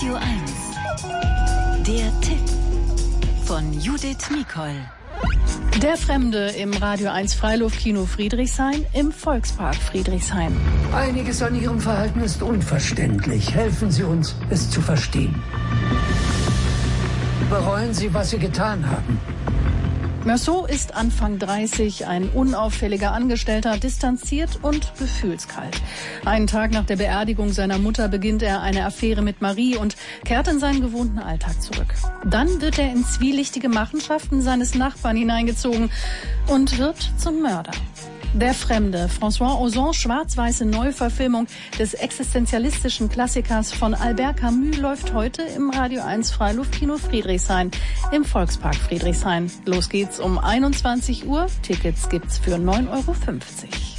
Radio 1. Der Tipp von Judith Nicol. Der Fremde im Radio 1 Freiluftkino Friedrichshain im Volkspark Friedrichshain. Einiges an Ihrem Verhalten ist unverständlich. Helfen Sie uns, es zu verstehen. Bereuen Sie, was Sie getan haben? Meursault ist Anfang 30, ein unauffälliger Angestellter, distanziert und gefühlskalt. Einen Tag nach der Beerdigung seiner Mutter beginnt er eine Affäre mit Marie und kehrt in seinen gewohnten Alltag zurück. Dann wird er in zwielichtige Machenschaften seines Nachbarn hineingezogen und wird zum Mörder. Der Fremde, François Ozons schwarz-weiße Neuverfilmung des existenzialistischen Klassikers von Albert Camus, läuft heute im Radio 1 Freiluftkino Friedrichshain im Volkspark Friedrichshain. Los geht's um 21 Uhr. Tickets gibt's für 9,50 €.